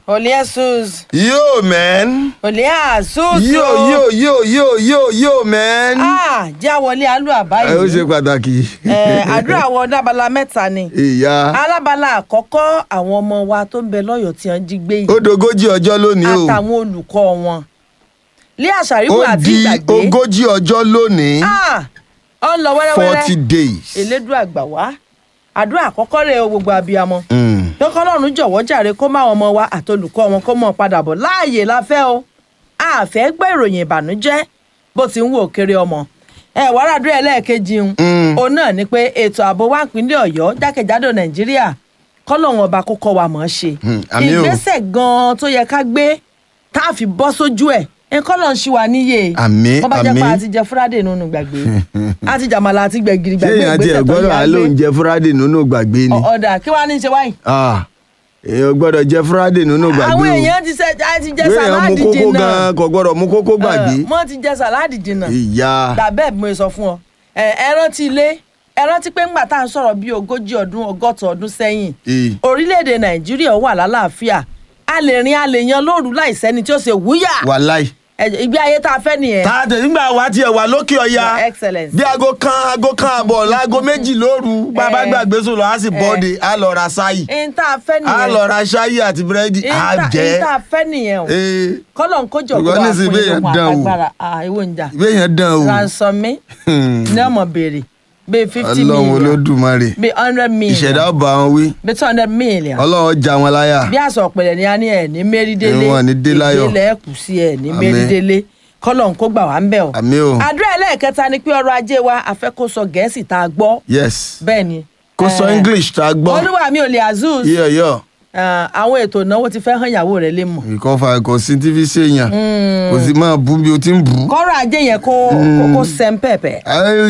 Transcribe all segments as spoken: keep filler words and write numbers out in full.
Holy Jesus. Yo, man. Holy Jesus. Yo, yo, yo, yo, yo, yo, man. Ah, já wọlé alu àbáyé. Ẹ ó ṣe pàtàkì. Eh, àdúrà wọn dábàlá mẹ́ta ni. Ìyá. Alábàlá àkọ́kọ́ àwọn ọmọ wa tó ń bẹ lọ́yọ̀ọ́ tí wọ́n jí gbé yìí. Ó dogójì ọjọ́ lónìí o. Àtàwọn olùkọ́ wọn. Lé àṣàríwò àti ìgbàgbé. Ó di ogójì ọjọ́ lónìí. Ah, ó ń lọ wẹ́rẹ́wẹ́rẹ́. Forty days. Elédùà àgbà wá. Àdúrà àkọ́kọ́ rẹ̀ o gbogbo abiyamọ. Lọ́kọ́ Ọlọ́run jọ̀wọ́ jàre kó máa ọmọ wa àtolùkọ́ wọn kó mọ̀ padà bọ̀ láàyè la fẹ́ o. A fẹ́ gbọ́ ìròyìn ìbànújẹ́ bó ti ń wò kéré ọmọ. Ẹ wàrà àdúrà ẹlẹ́ẹ̀kejì ń. Òun náà ni pé ètò ààbò wa ìpínlẹ̀ Ọ̀yọ́ jákèjádò Nàìjíríà kọ́lọ́hún ọba kó kọ́ wa mọ̀ ọ́ ṣe. Ìgbésẹ̀ gan-an tó yẹ ká gbé tá a fi bọ́ sójú ẹ̀. Nǹkan lọ́n ṣì wà níyè. Àmín, wọ́n bá jẹ́ àmín. pé a ti jẹ fúrádé nínú gbàgbé. A ti jàmàlà àti gbẹ̀gìrì gbàgbé Ṣé ìyá tiẹ̀ gbọ́dọ̀ á lóun jẹ fúrádé nínú gbàgbé ni? Ọ̀dà kí wàá ní ṣe wáyìí. Ah, èèyàn gbọ́dọ̀ jẹ fúrádé nínú gbàgbé o. Àwọn èèyàn ti ṣe ti jẹ Béèyàn mú sàláàdì kókó jìnnà. gan kò gbọ́dọ̀ mú kókó gbàgbé. Wọ́n ti jẹ sàláàdì jìnnà. Ìyá. Bàbá ẹ̀ mo sọ fún ọ. Ẹ rántí ilé ẹ rántí pé ńgbà tá à ń sọ̀rọ̀ bíi ogójì ọdún ọgọ́ta ọdún sẹ́yìn. Orílẹ̀-èdè Nàìjíríà wà lálàáfíà. A lè rin a lè yan lóru láìsẹ́ni tí ó ṣe wúyà. Wàláì. Ìgbé ayé tá a fẹ́ nìyẹn. Tá a tẹ̀ nígbà wá tiẹ̀ wà lókè ọya. Excellence. Bí aago kan aago kan àbọ̀ láago méjì lóru bàbá gbàgbé sùn lọ á sì bọ́ọ̀dì á lọ ra sáyì. Ẹyin tá a fẹ́ nìyẹn. Á lọ ra ṣáyì àti búrẹ́dì á jẹ́. Ẹyin tá a fẹ́ nìyẹn o. Kọ́lọ̀ ń kójọ kó wà fún ìlú wọn àgbàgbára. Ìwọ ń jà. Ìbéèyàn dán o. Ransom mi ní ọmọ béèrè bíi fifty million. Ọlọ́run Olódùmarè. Bíi hundred million. Ìṣẹ̀dá ọba wọn wí. Bíi two hundred million. Ọlọ́run já wọn láyà. Bí àṣọ ọ̀pẹ̀lẹ̀ ni a ní ẹ̀ ní mérídélé. Ìwọ̀n ní déláyọ̀. Ìdílé ẹ̀kú sí ẹ̀ ní mérídélé. Kọ́lọ̀ ń kó gbà wá ń bẹ̀ o. Àmín o. Àdúrà ẹlẹ́ẹ̀kẹta ni pé ọrọ̀ ajé wa àfẹ́ kó sọ Gẹ̀ẹ́sì tá a gbọ́. Yes. Bẹ́ẹ̀ ni. Kó sọ English tá a gbọ́. Olúwa mi ò lè Azus. Yíyọ yọ. Àwọn ètò ìnáwó ti fẹ́ hàn ìyàwó rẹ̀ lé mọ̀. Ìkọ́fà kò sí tí fi ṣèyàn. Kò sí máa bú bí o ti ń bú. Kọ́rọ̀ ajé yẹn kó kó sẹ́ńpẹ̀pẹ̀.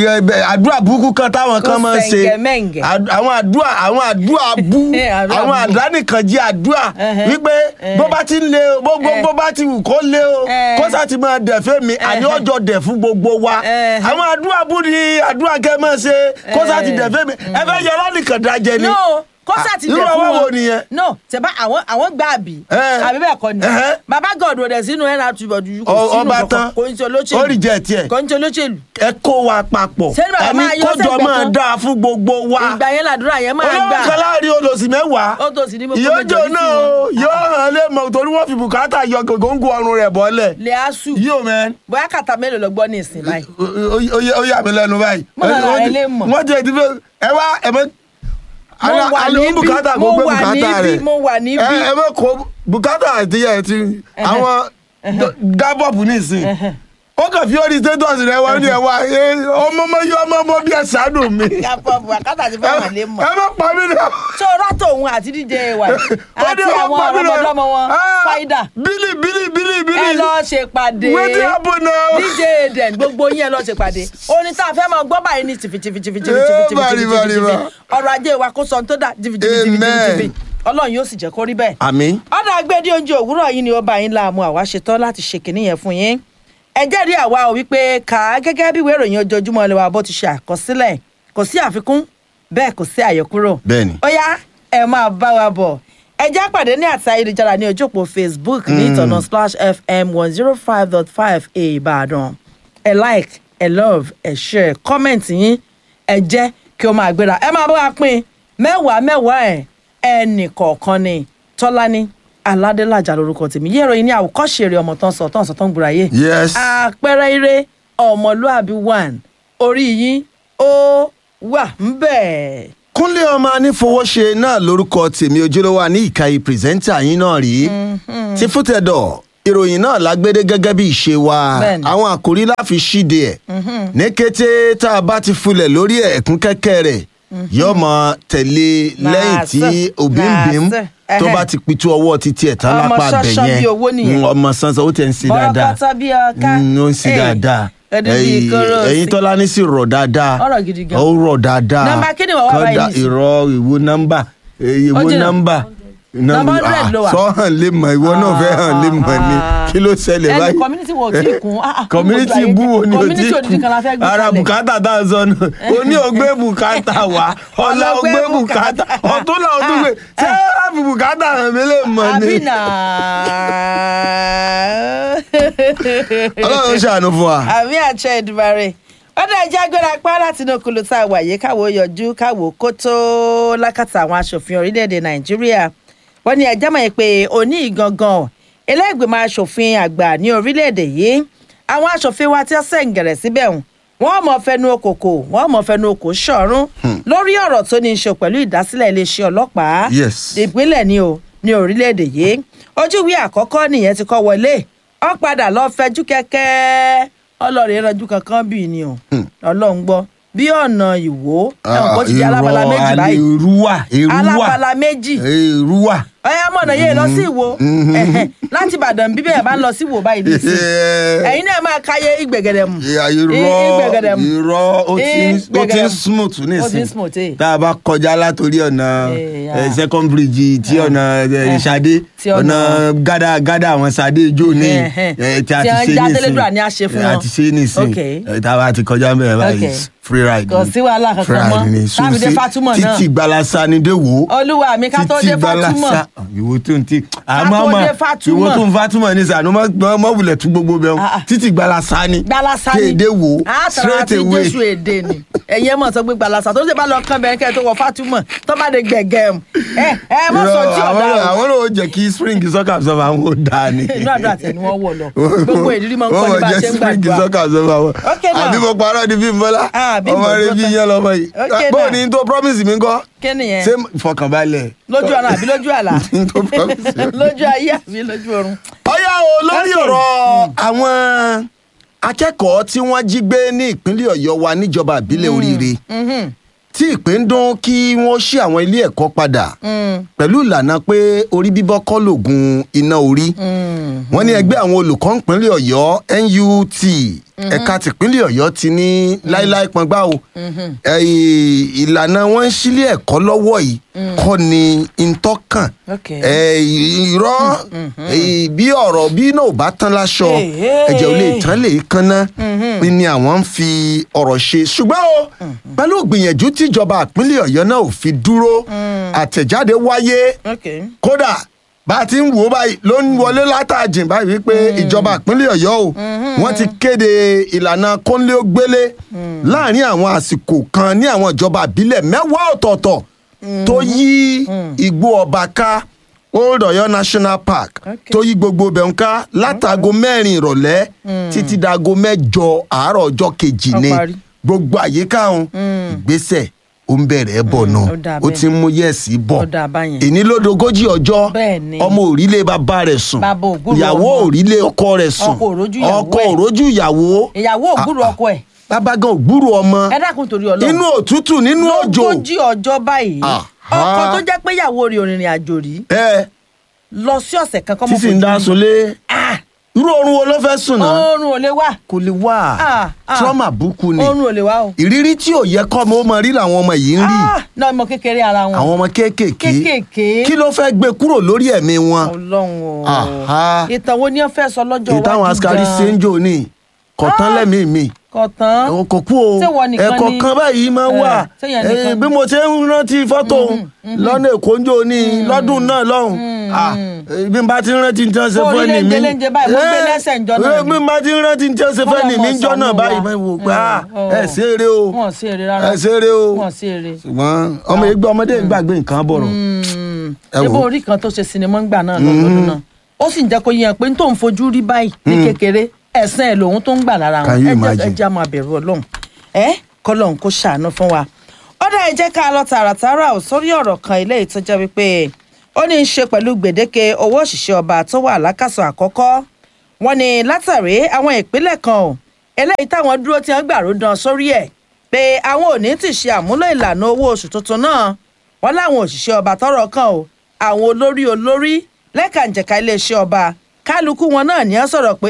Àdúrà burúkú kan táwọn kan máa ń ṣe. Kó sẹ̀ǹgẹ̀mẹ̀ǹgẹ̀. Àwọn àdúrà àwọn àdúrà bú. Àwọn àdánìkan jí àdúrà. Wípé bó bá ti ń lé o bó bá ti wù kó lé o kó sá ti máa dẹ̀ fẹ́ mi àní ọjọ́ dẹ̀ fún gbogbo wa. Àwọn àdúrà bú ni àdúrà kẹ́ máa ṣe kó sá ti dẹ̀ fẹ́ mi. Ẹ fẹ́ yẹ lánìkan dájẹ́ ni. Kọ́sà ti dẹ̀ fún wọn. No, tẹ̀bá àwọn àwọn gbà àbí. Àbí bẹ́ẹ̀ kọ́ ni. Bàbá gọ̀dọ̀ rẹ̀ sínú ẹ̀ náà túbọ̀ dùjú kò sínú kankan. Kò ń ṣe olóṣèlú. Ó rí jẹ́ tiẹ̀. Kò ń ṣe olóṣèlú. Ẹ kó wa papọ̀. Sẹ́ni bàbá máa yọ sẹ́gbẹ̀ẹ́ kan. Ẹni kójọ máa dáa fún gbogbo wa. Ìgbà yẹn làdúrà yẹn máa gbà. Olówó kan láàrin olòṣì mẹ́wàá. Ó tó sì ní mo kó ìyójó náà o yóò hàn lé mọ̀ torí wọ́n fi bùkátà yọ gògóńgò ọrùn rẹ̀ bọ́lẹ̀. Lè asu. Yóò mẹ́n. Bóyá kàtà mélòó lọ gbọ́ ní ìsìn báyìí. Ó yà mí lẹ́nu báyìí. Mo nà rẹ̀ lé mọ̀. Wọ́n jẹ́ ìdílé ẹ wá ẹ mọ́. Mo wà níbí mo wà níbí mo wà níbí. ẹ mọ kó bùkátà àti ẹ ti àwọn gábọ̀pù nísìn ó kàn fi orí status rẹ wá ní ẹ wá ọmọ ọmọ yọ ọmọ ọmọ bí ẹ ṣàánú mi. gábọ̀pù àkàtà ti fẹ́ wà lé mọ̀. ẹ má pa mí náà. tó rátò òun àti díje wà àti àwọn ọmọdọ́mọ wọn spider. bílí bílí bílí bílí. ẹ lọ ṣèpàdé wetin happen now. díje Eden gbogbo yín ẹ lọ ṣèpàdé orin tá a fẹ́ mọ gbọ́ báyìí ní tìfìtìfìtìfìtìfìtìfìtìfìtì ọrọ̀ ajé wa kó sọ tó dà tìfìtìfìtìfìtìfì Ọlọ́run yóò sì jẹ́ kó rí bẹ́ẹ̀. Àmín. ọ̀dọ̀ agbẹ́dí oúnjẹ òwúrọ̀ yìí ni ó bá yín láàmú àwa ṣetán láti ṣe kìnní yẹn fún yín. ẹ jẹ́rìí àwa ò wípé kà á gẹ́gẹ́ bí ìwé ìròyìn ojoojúmọ́ ilé wa bó ti ṣe àkọsílẹ̀ kò sí àfikún bẹ́ẹ̀ kò sí àyọkúrò. Bẹ́ẹ̀ni. ó yá ẹ máa bá wa bọ̀ ẹ já pàdé ní àti ayélujára ní ojú òpó Facebook ní ìtọ̀nà Splash F M one zero five dot five Ìbàdàn ẹ like ẹ love ẹ share comment yín ẹ jẹ́ kí ó máa gbéra ẹ máa bá wa pín mẹ́wàá mẹ́wàá ẹ̀ ẹnì kọ̀ọ̀kan ni Tọ́lání Aládélájà lórúkọ tèmi yẹ́rọ yìí ní àwòkọ́ṣe eré ọmọ tán sọ tán sọ tán gbúra yé. Yes. àpẹẹrẹ eré ọmọlúàbí one orí yín ó wà ń bẹ̀. Kúnlé ọmọ anífowóṣe náà lórúkọ tèmi ojúlówó ní ìkàyè pírẹsẹ́ńtà yín náà rí ti fútẹ̀dọ̀ ìròyìn náà lágbédé gẹ́gẹ́ bí ìṣe wa àwọn àkòrí láfi ṣíde ẹ̀ ní kété tá a bá ti fulẹ̀ lórí ẹ̀kún kẹ́kẹ́ rẹ̀ yóò mọ tẹ̀lé lẹ́yìn tí òbí ń bím tó bá ti pitú ọwọ́ títí ẹ̀ tán lápá abẹ yẹn ọmọ sansan ó tẹ̀ ń ṣe dáadáa ó ń ṣe dáadáa ẹ̀yin Tọ́lání sì rọ̀ dáadáa ó rọ̀ dáadáa nọ́mbà kí ni wọ́n wá báyìí ìrọ̀ ìwo nọ́mbà ìwo nọ́mbà number hundred ló wà. sọ hàn lè mọ̀ ìwọ náà fẹ́ hàn lè mọ̀ ni kí ló ṣẹlẹ̀ báyìí. ẹni community wo ti kun. community bú wo ni o ti community odidi kan la fẹ́ gbé kalẹ̀. ara bùkátà tá a sọ nù o ní o gbé bùkátà wá ọ̀la o gbé bùkátà ọ̀tún náà o tún gbé ṣé wàá fi bùkátà hàn mí lè mọ̀ ni. àbí nà. ọlọ́run ṣàánú fún wa. àmì àṣẹ Èdùmàrè ọdún ẹjẹ agbára pa láti inú okùnlù tá a wà yìí káwọ yọjú káwọ kó tó lákàtà àwọn aṣòfin orílẹ̀-èdè Nàìjíríà wọ́n ní ẹjẹ́ mọ̀ pé òní ìgangan ilé-ìgbìmọ̀ aṣòfin àgbà ní orílẹ̀-èdè yìí àwọn aṣòfin wa tí ó sẹ̀ǹgẹ̀rẹ̀ síbẹ̀ wọ́n mọ̀ fẹnu okòkò wọ́n mọ̀ fẹnu okò ṣọ̀rún lórí ọ̀rọ̀ tó ní í ṣe pẹ̀lú ìdásílẹ̀ iléeṣẹ́ ọlọ́pàá ìpínlẹ̀ ni o ní orílẹ̀-èdè yìí ojúwe àkọ́kọ́ nìyẹn ti kọ́ wọlé ó padà lọ fẹjú kẹ́kẹ́ ọlọ́rin ìrànjú kankan bíi ni o ọlọ́run gbọ́ bí ọ̀nà ìwó ẹ̀wọ̀n kó ti di alábala méjì báyìí èrúwà èrúwà alábala méjì èrúwà. ọ̀yá mọ̀nà yé lọ sí ìwó láti Ìbàdàn bíbẹ̀ bá ń lọ sí ìwó báyìí nìsí ẹ̀yin náà máa káyé ìgbẹ̀gẹ̀dẹ̀ mu irọ́ irọ́ ó ti ń smooth nísìnyí tá a bá kọjá látòrí ọ̀nà second bridge tí ọ̀nà Ṣadé ọ̀nà gádà gádà àwọn Ṣadé ijó ní tí a ti ṣe nísìnyí a ti ṣe nísìnyí tá a bá ti kọjá mẹ́rin báyìí free ride kò sí wàhálà kankan mọ́ tábí dé Fatuma náà títí gbalasa ni dé wò. olúwa mi ká tó dé Fatuma ìwò tó ń tí àmọ́ ọmọ ìwò tó ń Fatuma ní sànú mọ́ wulẹ̀ tún gbogbo bẹ́ẹ̀ títí gbalasa ni kéde wò straight away. jésù èdè ni ẹ̀yin ẹ̀ mọ̀ sọ pé gbalasa tó ṣe bá lọ kán bẹ́ẹ̀ kẹ́ tó wọ Fatuma tó bá dé gbẹ̀gẹ̀ ẹ̀ ẹ̀ mọ̀ sọ tí ọ̀dà o. àwọn náà ó jẹ́ kí spring soccer sọ fún àwọn ọ̀dà ni. inú àdúrà tẹ̀ ni wọ́n wọ̀ lọ gbogbo ìdílé mọ̀ nǹkan ní bá ṣe ń gbàdúrà. àbí mo parọ́ ni bí n bọ́lá ọmọ rẹ bí yẹn lọmọ yìí bó ni tó promise mi kọ́ ṣé ìfọkànbalẹ̀. lójú ọ̀run àbí lójú àlá lójú ayé àbí lójú ọ̀run. ọ̀yá o lórí ọ̀rọ̀ àwọn akẹ́kọ̀ọ́ tí wọ́n jí gbé ní ìpínlẹ̀ Ọ̀yọ́ wa níjọba ìbílẹ̀ Oríire tí ìpè ń dún kí wọ́n ṣí àwọn ilé ẹ̀kọ́ padà pẹ̀lú ìlànà pé orí bíbọ́ kọ́ lògùn iná orí wọ́n ní ẹgbẹ́ àwọn olùkọ́ ìpínlẹ̀ Ọ̀yọ́ N U T ẹ̀ka tìpínlẹ̀ Ọ̀yọ́ ti ní láíláí pọngbá o ìlànà wọn ń sílé ẹ̀kọ́ lọ́wọ́ yìí kọ́ ni ntọ́kàn irọ́ bí ọ̀rọ̀ bí náà ò bá tán láṣọ ẹ̀jẹ̀ ò lè tán lè kanná ni àwọn ń fi ọ̀rọ̀ ṣe ṣùgbọ́n o pẹ̀lú ìgbìyànjú tíjọba ìpínlẹ̀ Ọ̀yọ́ náà ò fi dúró àtẹ̀jáde wáyé kódà bá a ti ń wò ó báyìí ló ń wọlé látàjìn báyìí wípé ìjọba ìpínlẹ̀ Ọ̀yọ́ o wọ́n ti kéde ìlànà kónílé-ó-gbélé láàrin àwọn àsìkò kan ní àwọn ìjọba ìbílẹ̀ mẹ́wàá ọ̀tọ̀ọ̀tọ̀ tó yí igbó ọba ká Old Ọ̀yọ́ National Park tó yí gbogbo bẹ̀ ń ká látago mẹ́rin ìrọ̀lẹ́ títí dago mẹ́jọ àárọ̀ ọjọ́ kejì ni gbogbo àyíká ọ̀hún ìgbésẹ̀ ó ń bẹ̀rẹ̀ bọ̀ náà ó ti ń mú yẹ̀sì bọ̀ èní lódogójì ọjọ́ ọmọ òrílé bàbá rẹ̀ sùn ìyàwó òrílé ọkọ rẹ̀ sùn ọkọ òrójú ìyàwó ìyàwó ògbúrò ọkọ ẹ̀ bàbá gan ògbúrò ọmọ inú òtútù nínú òjò lógójì ọjọ́ báyìí ọkọ tó jẹ́ pé ìyàwó rẹ̀ òrìnrìn àjò rí lọ sí ọ̀sẹ̀ kan kọ́ mọ́ sísì ń dá sunlé irú oorun wo ló fẹ́ sùn náà. oorun ò lè wá. kò lè wá trauma burúkú ni. oorun ò lè wá o. ìrírí tí ò yẹ kọ́ mo mọ rí làwọn ọmọ yìí ń rí. náà ọmọ kékeré ara wọn. àwọn ọmọ kéékèèké. kéékèèké. kí ló fẹ́ gbé kúrò lórí ẹ̀mí wọn. Ọlọ́run o. ìtàn wo ni wọ́n fẹ́ sọ lọ́jọ́ iwájú gan. ìtàwọn askari ṣe ń jò ní kọ̀tán lẹ́mìí mi. kọ̀tán. kò kú o ẹ̀kọ́ kan báyìí máa wà bí mo ṣe ń rántí fọ́tò lọ́nà èkó ń jò ní lọ́dún náà lọ́hùn bí n bá ti rántí ní tí wọ́n ṣe fẹ́ ni mí bí n bá ti rántí ní tí wọ́n ṣe fẹ́ ni mí jọ́ náà báyìí máa wò pé ẹ ṣeré o ẹ ṣeré o ṣùgbọ́n ọmọ ẹgbẹ́ ọmọdé gbàgbé nǹkan bọ̀rọ̀. ṣébó orí kan tó ṣe sinimá ń gbà náà lọ́dún náà ó sì ń jẹ́ kó yẹn pé n tó ń fojú rí báyìí ní kékeré ẹ̀sán ẹ̀ lòun tó ń gbà lára wọn ẹ jẹ́ máa bẹ̀rù Ọlọ́run ẹ kọ́lọ́run kó ṣàánú fún wa. ó dá ẹ jẹ́ ká lọ tààràtàrà ò sórí ọ̀rọ̀ kan ilé ìtọ́jẹ́ wípé ó ní í ṣe pẹ̀lú gbèdéke owó òṣìṣẹ́ ọba tó wà lákàsọ̀ àkọ́kọ́ wọn ni látàrí àwọn ìpínlẹ̀ kan ò eléyìí táwọn dúró tí wọ́n gbàrú dán sórí ẹ̀ pé àwọn ò ní ti ṣe àmúlò ìlànà owó oṣù tuntun náà wọn láwọn òṣìṣẹ́ ọba tọ́rọ̀ kàn ò àwọn olórí olórí lẹ́kànjẹ̀ka iléeṣẹ́ ọba kálukú wọn náà ní á sọ̀rọ̀ pé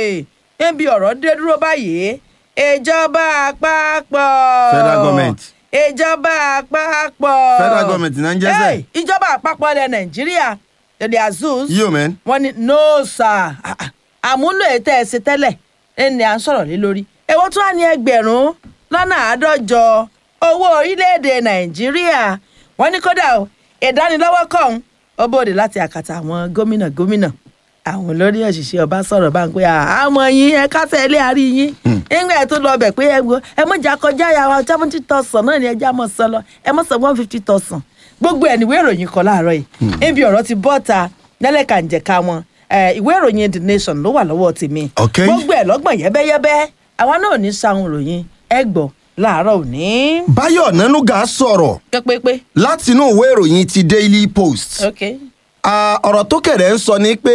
níbi ọ̀rọ̀ dé dúró báyìí ìjọba àpapọ̀ federal government ìjọba àpapọ̀. federal government náà ń jẹ́sẹ̀. Hey, ìjọba àpapọ̀ ilẹ̀ nàìjíríà the azus. yóò mẹ́n. wọ́n ní no sir àmúlò ètò ẹ̀sìn tẹ́lẹ̀ ẹni à ń sọ̀rọ̀ lé lórí. èwo tún wà ní ẹgbẹ̀rún lọ́nà àádọ́jọ owó orílẹ̀-èdè nàìjíríà. wọ́n ní kódà o ìdánilọ́wọ́ kọ̀ọ̀hún ó bòde láti àkàtà àwọn gómìnà gómìnà àwọn olórí òṣìṣẹ́ ọba sọ̀rọ̀ bá ń pè àmọ́ yín ẹ kásẹ̀ ilé àárí yín nígbà tó lọ bẹ̀ pé ẹ wo ẹ mọ̀ jà kọjá yàrá seventy thousand náà ni ẹ já mọ̀ sọ lọ ẹ mọ̀ sọ one fifty thousand gbogbo ẹ̀ ní ìwé ìròyìn kan láàárọ̀ yìí níbi ọ̀rọ̀ ti bọ́ta lẹ́lẹ́kànjẹ̀ka wọn ìwé ìròyìn The Nation ló wà lọ́wọ́ tèmi gbogbo ẹ̀ lọ́gbọ̀n yẹ́bẹ́yẹ́bẹ́ àwọn náà ò ní sáwọn ìròyìn ẹ gbọ́ láàárọ̀ òní. Báyọ̀ Nánúgà sọ̀rọ̀ látinú ìwé ìròyìn ti Daily Post. Okay. ọ̀rọ̀ tó kẹ̀rẹ̀ ń sọ ni pé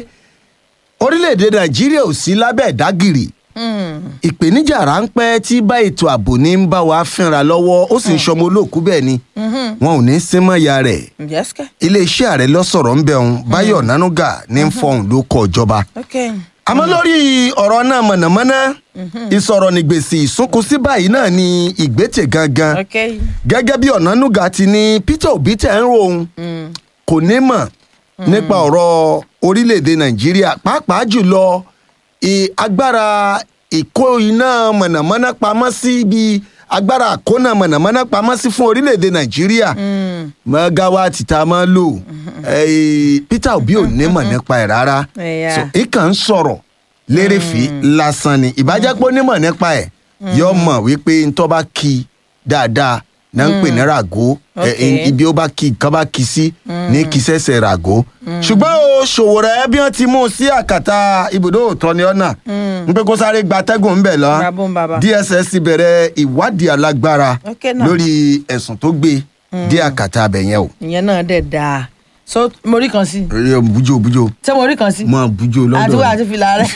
orílẹ̀-èdè Nàìjíríà ò sí lábẹ́ ìdágìrì. ìpèníjà ráńpẹ́ tí bá ètò ààbò ní ń bá wa fínra lọ́wọ́ ó sì ń ṣọmọ olóòkú bẹ́ẹ̀ ni wọn ò ní símọ́ ya rẹ̀. iléeṣẹ́ ààrẹ lọ́sọ̀rọ̀ ń bẹ̀ òun Báyọ̀ Nánúgà ní ń fọhùn ló kọ ìjọba. àmọ́ lórí ọ̀rọ̀ náà mọ̀nàmọ́ná ìsọ̀rọ̀ ní gbèsè ìsúnkúsí báyìí náà ni ìgbésẹ̀ gangan. gẹ́gẹ́ bí Ọ̀nànúgà ti ní Peter Obi tẹ̀ ń rohun kò ní mọ̀ nípa ọ̀rọ̀ orílẹ̀-èdè Nàìjíríà pàápàá jùlọ agbára ìkó iná mọ̀nàmọ́ná pamọ́ sí ibi agbára àkóná mọ̀nàmọ́ná pamọ́ sí fún orílẹ̀-èdè Nàìjíríà mẹ́gáwáàtì tá a máa lò Peter Obi ò ní mọ̀ nípa ẹ̀ rárá ìkàn ń sọ̀rọ̀ lérèfé lásán ni ìbájápọ̀ onímọ̀ nípa ẹ̀ yóò mọ̀ wípé ntọ́ bá kí dáadáa náà ń pè ní ràgó ibi ó bá kí nǹkan bá kí sí ní kí sẹ́sẹ̀ ràgó. ṣùgbọ́n o Sowore bí wọ́n ti mú un sí àkàtà ibùdó òótọ́ ni ọ̀nà ń pé kó sáré gba atẹ́gùn ńbẹ̀ lọ D S S ti bẹ̀rẹ̀ ìwádìí alágbára lórí ẹ̀sùn tó gbé dé àkàtà abẹ yẹn o. ìyẹn náà dẹ̀ dáa so mo rí kan sí. bujo bujo. ṣé mo rí kan sí. mo bujo lọ́dọ̀ àti wọ́n àti fìlà rẹ̀.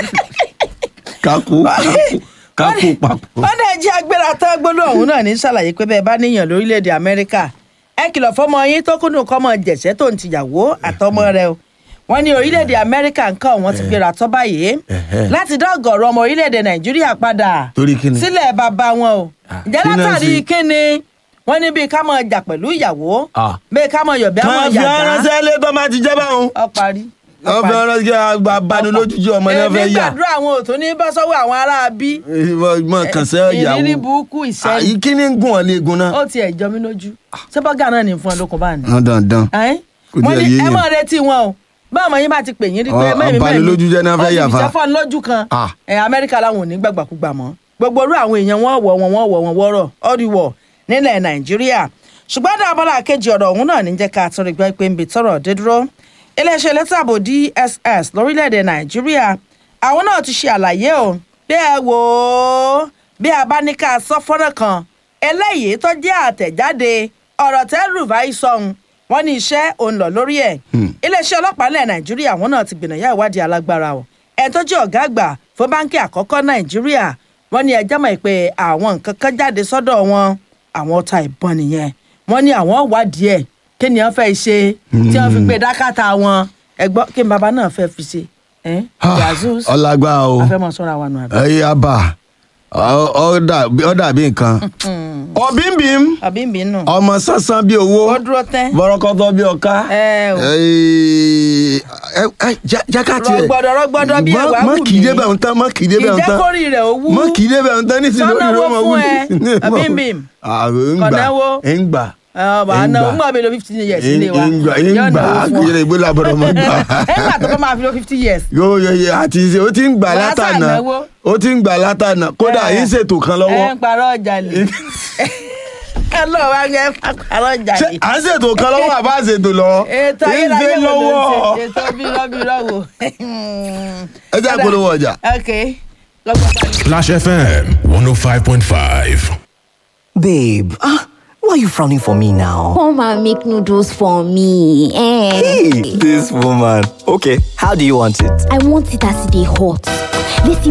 kákó kákó papọ̀. wọ́n dẹ̀ jẹ́ agbéra tán gbólóhùn ọ̀hún náà ní ṣàlàyé pé bẹ́ẹ̀ bá níyàn lórílẹ̀‐èdè Amẹ́ríkà ẹ kìlọ̀ fọ́mọ yín tó kúnnù kọ́mọ jẹ̀ṣẹ́ tó ń tìyàwó àtọmọ rẹ o. wọ́n ní orílẹ̀‐èdè Amẹ́ríkà nǹkan wọ́n ti gbéra tán báyìí láti dá ọ̀gọ̀rọ̀ ọmọ orílẹ̀‐èdè Nàìjíríà padà sílẹ̀ bàbá wọn o. ǹjẹ́ látàrí kíni wọ́n ní bí ká máa jà pẹ̀lú ìyàwó bí ká máa yọ̀bí àwọn yàgá. kan fi aránṣẹ́ lé tó máa ti jẹ́ báwọn. ọ parí. wọ́n fi aránṣẹ́ abanilójújú ọmọ náà fẹ́ yà. èmi gbàdúrà àwọn òtún ní bá sọ́wọ́ àwọn ará bí. mọ kàn sẹ́ ìyàwó ìrírí burúkú ìṣẹ́yìn. àyí kí ni ń gùn ọ́ ní egun náà. ó tiẹ̀ jọ mí lójú ṣé bọ́gà náà ní fún ọ lókun bá ní. dandan wọ́n ní ẹ mọ̀ retí wọn o bá ọmọ yín bá ti pè yín rí pé mẹ́rin mẹ́rin abanilójú jẹ́ náà fẹ́ yà fa. ọ̀sìn ìṣẹ́fọ́ lójú kan Amẹ́ríkà làwọn ò ní gbàgbàkúgbà mọ́ gbogbo orú àwọn èèyàn wọn wọ̀ wọn wọ̀ wọn wọ́rọ̀ ọ́dìwọ̀ nílẹ̀ Nàìjíríà ṣùgbọ́n dá abala kejì ọ̀rọ̀ ọ̀hún náà ní jẹ́ ká tún rí gbọ́ pé ń bi tọ́rọ̀ dé dúró iléeṣẹ́ elétò ààbò D S S lórílẹ̀‐èdè Nàìjíríà àwọn náà ti ṣe àlàyé o bí ẹ wò ó bí a bá ní ká sọ fọ́nrán kan eléyìí tó jẹ́ àtẹ̀jáde ọ̀rọ̀ tẹ́ Rufai sọ̀hún wọ́n ní iṣẹ́ òun lọ lórí ẹ̀ iléeṣẹ́ ọlọ́pàá ilẹ̀ Nàìjíríà àwọn náà ti gbìyànjú ìwádìí alágbára o ẹ̀ tó jẹ́ ọ̀gá àgbà fún báńkì àkọ́kọ́ Nàìjíríà wọ́n ní ẹjọ́ mọ̀ pé àwọn nǹkan kan jáde sọ́dọ̀ wọn àwọn ọta ìbọn nìyẹn wọ́n ní àwọn wádìí ẹ̀ kí ni wọ́n fẹ́ ṣe tí wọ́n fi gbé dákàtà wọn ẹ̀gbọ́n kí ni bàbá náà fẹ́ fi ṣe. ọlágbá o ẹyẹ abà ọ dàbí nǹkan ọbímbím ọmọ sánsan bí owó bọrọkọtọ bí ọká jákàtì ẹ rọgbọdọ rọgbọdọ bí ẹwà wù mí mọ kì í débẹ̀ ń tán mọ kì í débẹ̀ ń tán ìjẹ́kórì rẹ̀ owó mọ kì í débẹ̀ ń tán ní ti lórí rẹ̀ ọmọ wù mí. ọbímbím kọ̀nẹ́wó ń gbà ọba àná ń gbà bí lo fifty years nílé wa ń gbà àkìyèrè ìgbélé àbọ̀dọ̀ mọ́ gbà. ẹ gbà tó bá máa fi lo fifty years. yóò yẹ yẹ àti ṣe ó ti ń gbà látànà ó ti ń gbà látànà kódà yín ṣètò kan lọ́wọ́. ẹ ń parọ́ ọjà lè ẹ lọ wá ẹ parọ́ ọjà lè. à ń ṣètò kan lọ́wọ́ àbá ṣètò lọ. ètò ayélujára ló ń ṣe ètò bírọ́bírọ́ wò. ẹ jẹ́ àpolówó ọjà. Splash F M one oh five point five. Babe, ah, why are you frowning for me now? Come and make noodles for me. Eh. Hey, this woman. Okay, how do you want it? I want it as they hot. Let's